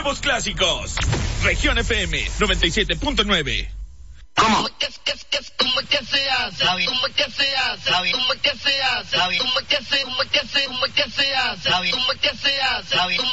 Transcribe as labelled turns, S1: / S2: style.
S1: nuevos clásicos. Región FM 97.9.
S2: ¿Cómo? ¿Cómo que se hace? ¿Cómo que se hace? ¿Cómo que se hace? ¿Cómo que se hace? ¿Cómo que se hace?